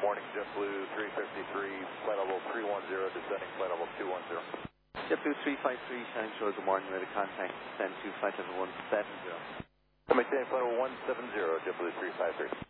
morning, JetBlue 353, flight level 310, descending flight level 210. JetBlue 353, Shining Shore, good morning, ready to contact, send to flight level 170. Maintain flight level 170, JetBlue 353.